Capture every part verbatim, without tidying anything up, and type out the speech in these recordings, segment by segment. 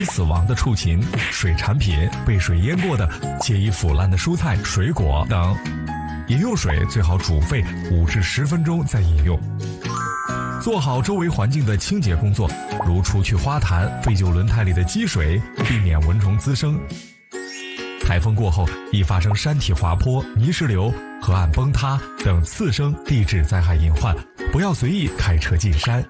死亡的畜禽、水产品、被水淹过的且已腐烂的蔬菜、水果等。饮用水最好煮沸五至十分钟再饮用。做好周围环境的清洁工作，如除去花坛、废旧轮胎里的积水，避免蚊虫滋生。台风过后易发生山体滑坡、泥石流、河岸崩塌等次生地质灾害隐患，不要随意开车进山。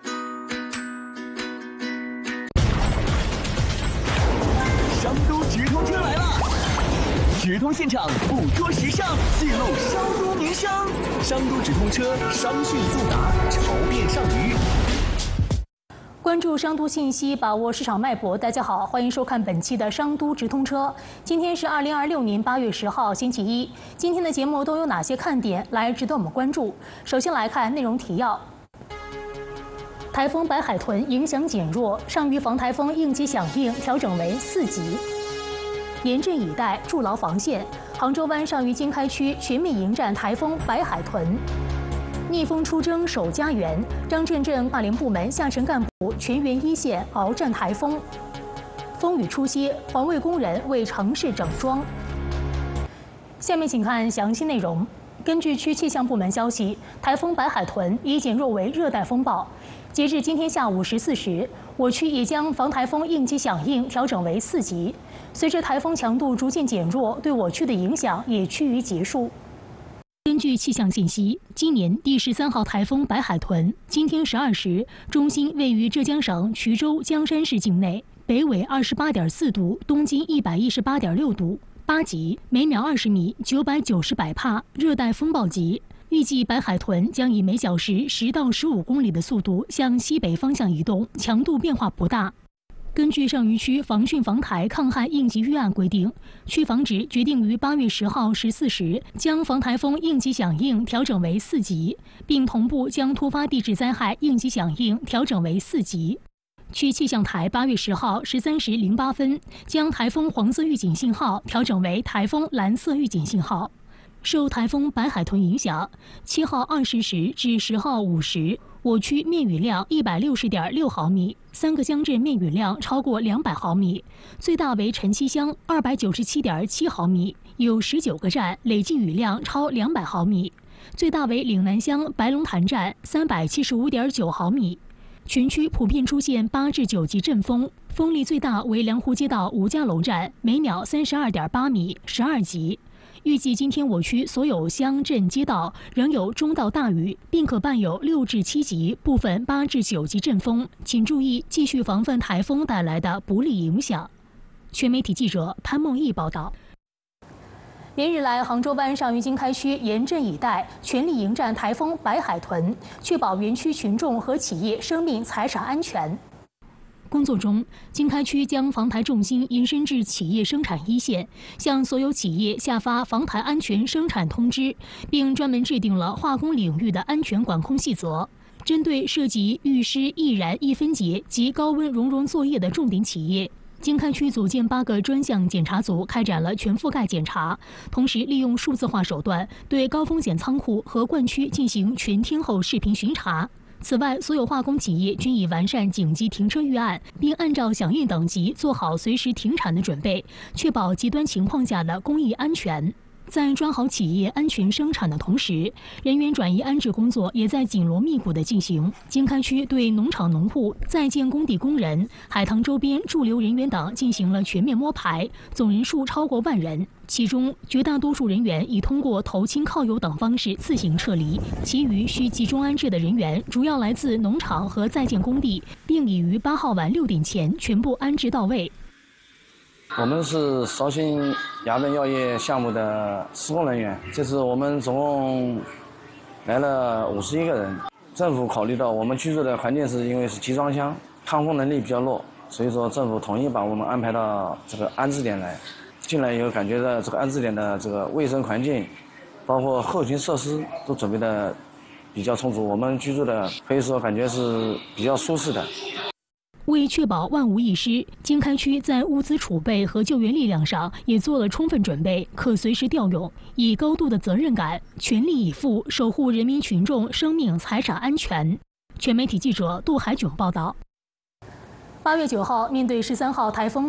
商都直通车来了！直通现场，捕捉时尚，记录商都名声。商都直通车，商讯速达，潮变上鱼。 关注商都信息，把握市场脉搏。大家好，欢迎收看本期的商都直通车。今天是二零二六年八月十号，星期一。今天的节目都有哪些看点来值得我们关注？首先来看内容提要。台风白海豚影响减弱，上虞防台风应急响应调整为四级。严阵以待，筑牢防线。杭州湾上虞经开区全面迎战台风白海豚。逆风出征守家园，张镇镇跨联部门下沉干部全员一线鏖战台风。风雨初歇，环卫工人为城市整装。下面请看详细内容。根据区气象部门消息，台风白海豚已减弱为热带风暴。截至今天下午十四时，我区已将防台风应急响应调整为四级。随着台风强度逐渐减弱，对我区的影响也趋于结束。根据气象信息，今年第十三号台风白海豚今天十二时，中心位于浙江省衢州江山市境内，北纬二十八点四度，东经一百一十八点六度，八级，每秒二十米，九百九十百帕，热带风暴级。预计白海豚将以每小时十到十五公里的速度向西北方向移动，强度变化不大。根据上虞区防汛防台抗旱应急预案规定，区防指决定于八月十号十四时将防台风应急响应调整为四级，并同步将突发地质灾害应急响应调整为四级。区气象台八月十号十三时零八分将台风黄色预警信号调整为台风蓝色预警信号。受台风白海豚影响，七号二十时至十号五时，我区面雨量一百六十点六毫米，三个乡镇面雨量超过两百毫米，最大为陈溪乡二百九十七点七毫米，有十九个站累计雨量超两百毫米，最大为岭南乡白龙潭站三百七十五点九毫米。全区普遍出现八至九级阵风，风力最大为凉湖街道吴家楼站每秒三十二点八米，十二级。预计今天我区所有乡镇街道仍有中到大雨，并可伴有六至七级、部分八至九级阵风，请注意继续防范台风带来的不利影响。全媒体记者潘梦毅报道。连日来，杭州湾上虞经开区严阵以待，全力迎战台风白海豚，确保园区群众和企业生命财产安全。工作中，经开区将防台重心延伸至企业生产一线，向所有企业下发防台安全生产通知，并专门制定了化工领域的安全管控细则。针对涉及预湿、易燃、易分解及高温熔融作业的重点企业，经开区组建八个专项检查组，开展了全覆盖检查，同时利用数字化手段对高风险仓库和灌区进行全天候视频巡查。此外，所有化工企业均已完善紧急停车预案，并按照响应等级做好随时停产的准备，确保极端情况下的工艺安全。在抓好企业安全生产的同时，人员转移安置工作也在紧锣密鼓地进行。经开区对农场农户、在建工地工人、海塘周边驻留人员等进行了全面摸排，总人数超过万人。其中，绝大多数人员已通过投亲靠友等方式自行撤离，其余需集中安置的人员主要来自农场和在建工地，并已于八号晚六点前全部安置到位。 我们是绍兴亚本药业项目的施工人员，这次我们总共来了五十一个人。政府考虑到我们居住的环境是因为是集装箱，抗风能力比较弱，所以说政府统一把我们安排到这个安置点来。进来以后感觉到这个安置点的这个卫生环境，包括后勤设施都准备的比较充足，我们居住的可以说感觉是比较舒适的。 为确保万无一失，经开区在物资储备和救援力量上也做了充分准备，可随时调用，以高度的责任感，全力以赴守护人民群众生命财产安全。全媒体记者杜海炯报道。八月九号，面对十三号台风